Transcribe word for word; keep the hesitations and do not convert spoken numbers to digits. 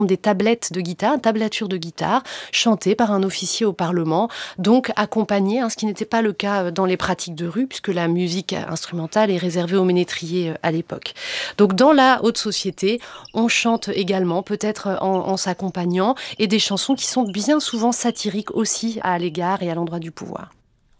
des tablettes de guitare, tablature de guitare, chantée par un officier au Parlement, donc accompagnée, hein, ce qui n'était pas le cas dans les pratiques de rue, puisque la musique instrumentale est réservée aux ménétriers à l'époque. Donc dans la haute société, on chante également, peut-être en, en s'accompagnant, et des chansons qui sont bien souvent satiriques aussi à l'égard et à l'endroit du pouvoir.